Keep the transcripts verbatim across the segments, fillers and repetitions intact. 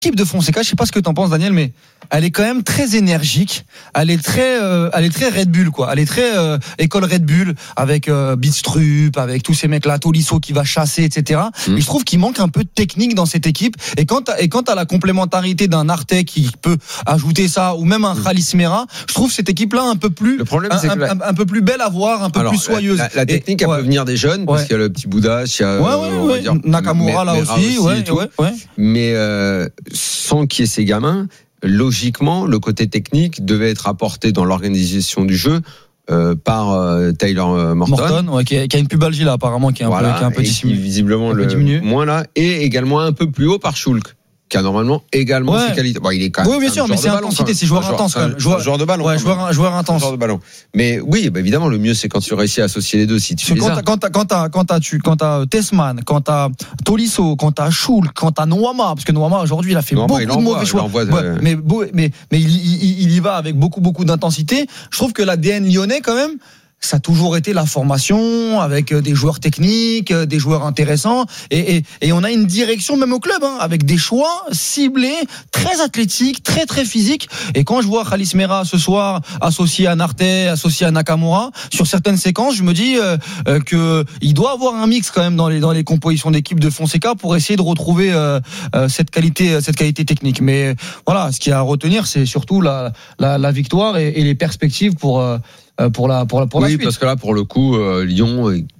L'équipe de Fonseca, je sais pas ce que t'en penses, Daniel, mais elle est quand même très énergique. Elle est très, euh, elle est très Red Bull, quoi. Elle est très euh, école Red Bull avec euh, Bidstrup, avec tous ces mecs-là, Tolisso qui va chasser, et cetera. Mmh. Et je trouve qu'il manque un peu de technique dans cette équipe. Et quand t'as, et quand t'as la complémentarité d'un Arte qui peut ajouter ça, ou même un mmh. Khalis Mera, je trouve cette équipe-là un peu plus, le problème, un, c'est que la... un, un peu plus belle à voir, un peu Alors, plus soyeuse. La, la, la technique, et, elle ouais. peut venir des jeunes, parce ouais. qu'il y a le petit Bouddha, il y a ouais, ouais, ouais. Dire, Nakamura là aussi, aussi ouais, ouais, ouais. Mais euh, sans qu'il y ait ces gamins, logiquement, le côté technique devait être apporté dans l'organisation du jeu euh, par euh, Tyler Morton, Morton ouais, qui, a, qui a une pubalgie là apparemment, qui est un voilà, peu, qui est un peu dissimulé, visiblement le diminué. Moins là, et également un peu plus haut par Schulk, qui a normalement également ouais. ses qualités. Bon, il est quand même. Oui, bien sûr, mais c'est intensité, c'est joueur intense quand même. Joueur, joueur de ballon. Ouais, joueur, joueur intense. Joueur de ballon. Mais oui, bah évidemment, le mieux c'est quand tu réussis à associer les deux. Si tu quand t'as, quand t'as, quand t'as, quand t'as, tu, quand t'as Tessman, quand t'as Tolisso, quand t'as Schulk, quand t'as Noama, parce que Noama aujourd'hui il a fait Noama, beaucoup de envoie, mauvais choix. De... Ouais, mais, mais, mais il, il, il y va avec beaucoup, beaucoup d'intensité. Je trouve que l'A D N lyonnais quand même. Ça a toujours été la formation avec des joueurs techniques, des joueurs intéressants, et, et, et on a une direction même au club, hein, avec des choix ciblés, très athlétiques, très très physiques. Et quand je vois Khalis Mera ce soir associé à Narte, associé à Nakamura, sur certaines séquences, je me dis euh, euh, que il doit avoir un mix quand même dans les dans les compositions d'équipe de Fonseca pour essayer de retrouver euh, euh, cette qualité cette qualité technique. Mais voilà, ce qu'il y a à retenir, c'est surtout la la, la victoire et, et les perspectives pour euh, pour la pour la pour oui, la suite. Oui, parce que là pour le coup euh, Lyon est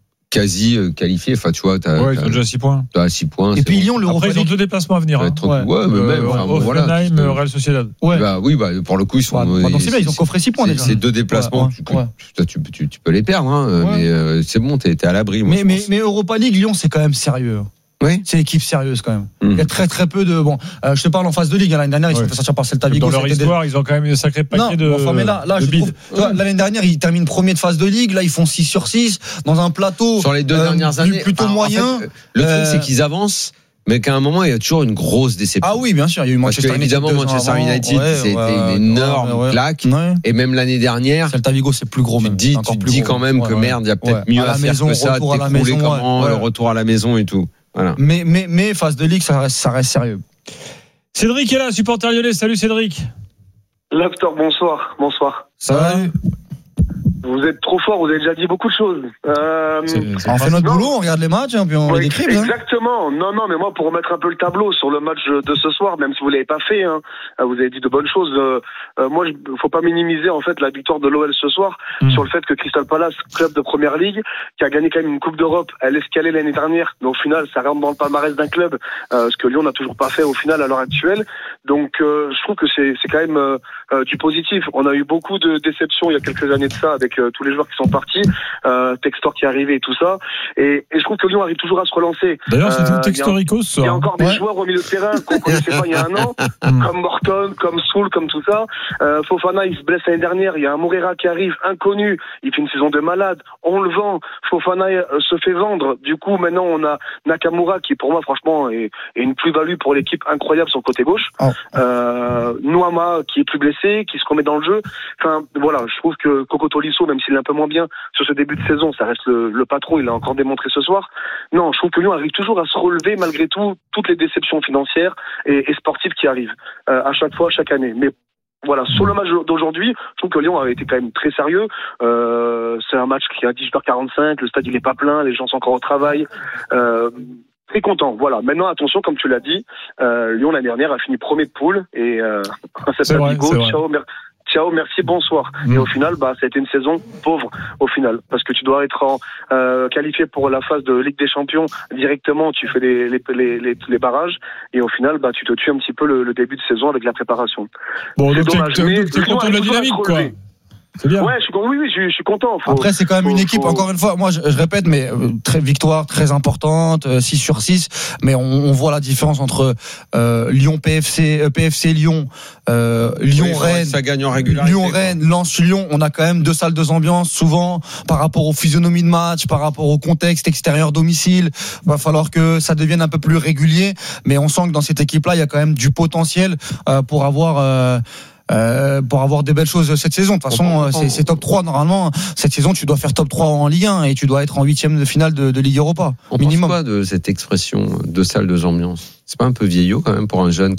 quasi euh, qualifié, enfin tu vois, t'as, ouais, t'as, ils ont déjà six points. T'as six points. Et puis bon. Lyon, l'Europa Après ils ont deux déplacements à venir. Hein. Ouais, ouais, mais même euh, enfin, bon, voilà. Offenheim, euh, Real Sociedad. Ouais. Bah oui, bah pour le coup ils sont. Ouais, bah, donc c'est bien, ils ont coffré six points c'est, déjà. C'est deux déplacements, ouais, tu, ouais. Tu, tu, tu, tu peux les perdre, hein, ouais. mais euh, c'est bon, t'es, t'es à l'abri. Moi, mais mais, mais Europa League, Lyon, c'est quand même sérieux. Oui. C'est une équipe sérieuse quand même. Mmh. Il y a très très peu de bon. Euh, je te parle en phase de ligue. Hein, l'année dernière, ils se sont fait sortir par Celta Vigo. Dans leur histoire, des... ils ont quand même un sacré paquet non, de. Enfin, mais là, là, je bid. trouve. Tu vois, l'année dernière, ils terminent premier de phase de ligue. Là, ils font six sur six dans un plateau. Sur les deux euh, dernières années, plutôt enfin, moyen. En fait, le euh... truc, c'est qu'ils avancent. Mais qu'à un moment, il y a toujours une grosse déception. Ah oui, bien sûr. Il y a eu Manchester United. Évidemment, Manchester United, ouais, c'était ouais, une énorme ouais, ouais. claque. Ouais. Et même l'année dernière. Celta Vigo, c'est plus gros. Tu même. dis, tu dis quand même ouais, que ouais. merde, il y a peut-être ouais. mieux à, à faire maison, que ça. T'écrouler comment, le retour à la maison et tout. Voilà. Mais, mais, mais, phase de ligue, ça reste, ça reste sérieux. Cédric est là, supporter lyonnais. Salut Cédric. L'After, bonsoir. Bonsoir. Ça va? Vous êtes trop fort, vous avez déjà dit beaucoup de choses. Euh, c'est, c'est on fait notre non. boulot, on regarde les matchs, hein, puis on ouais, les décrypte. Exactement. Hein. Non, non, mais moi, pour remettre un peu le tableau sur le match de ce soir, même si vous l'avez pas fait, hein, vous avez dit de bonnes choses. Euh, euh, moi, il faut pas minimiser en fait la victoire de l'O L ce soir mmh. sur le fait que Crystal Palace, club de première ligue, qui a gagné quand même une Coupe d'Europe, elle escalait l'année dernière, mais au final, ça rentre dans le palmarès d'un club, euh, ce que Lyon n'a toujours pas fait au final à l'heure actuelle. Donc, euh, je trouve que c'est, c'est quand même euh, euh, du positif. On a eu beaucoup de déceptions il y a quelques années de ça avec euh, tous les joueurs qui sont partis, euh, Textor qui est arrivé et tout ça. Et, et je trouve que Lyon arrive toujours à se relancer. D'ailleurs, c'est euh, Textoricos. Il y a encore des ouais. joueurs au milieu de terrain qu'on connaissait pas il y a un an, comme Morton, comme Soul, comme tout ça. Euh, Fofana, il se blesse l'année dernière. Il y a un Moreira qui arrive, inconnu. Il fait une saison de malade. On le vend. Fofana euh, se fait vendre. Du coup, maintenant, on a Nakamura qui, pour moi, franchement, est, est une plus-value pour l'équipe incroyable sur le côté gauche. Oh. Euh, Noama qui est plus blessé, qui se remet dans le jeu. Enfin, voilà, je trouve que Coco Tolisso, même s'il est un peu moins bien sur ce début de saison, ça reste le, le patron, il l'a encore démontré ce soir. Non, je trouve que Lyon arrive toujours à se relever malgré tout, toutes les déceptions financières et, et sportives qui arrivent euh, à chaque fois, chaque année. Mais voilà, sur le match d'aujourd'hui, je trouve que Lyon a été quand même très sérieux. Euh, c'est un match qui est à dix-huit heures quarante-cinq, le stade il est pas plein, les gens sont encore au travail. Euh, Très content, voilà. Maintenant, attention, comme tu l'as dit, euh, Lyon l'année dernière a fini premier de poule et euh, c'est vrai, Bigo, c'est ciao, mer- ciao, merci, bonsoir. Mmh. Et au final, bah, ça a été une saison pauvre au final, parce que tu dois être en, euh, qualifié pour la phase de Ligue des Champions directement. Tu fais les les les les, les barrages et au final, bah, tu te tues un petit peu le, le début de saison avec la préparation. Bon, c'est donc dommage, t'es, mais t'es content de la dynamique, quoi. C'est bien. Ouais, je suis, oui, oui, je, je suis content. Faut, Après, c'est quand même faut, une équipe, faut... encore une fois, moi, je, je répète, mais euh, très victoire, très importante, euh, six sur six. Mais on, on voit la différence entre euh, Lyon P F C, euh, P F C Lyon, euh, Lyon oui, Rennes, ça gagne en régularité. Lyon Rennes, Lens Lyon. On a quand même deux salles, deux ambiances. Souvent, par rapport aux physionomies de match, par rapport au contexte extérieur domicile, va falloir que ça devienne un peu plus régulier. Mais on sent que dans cette équipe-là, il y a quand même du potentiel euh, pour avoir. Euh, euh, pour avoir des belles choses cette saison. De toute façon, c'est, c'est top trois normalement. Cette saison, tu dois faire top trois en Ligue un et tu dois être en huitième de finale de, de Ligue Europa. On minimum. pense quoi de cette expression de salle, deux ambiances? C'est pas un peu vieillot quand même pour un jeune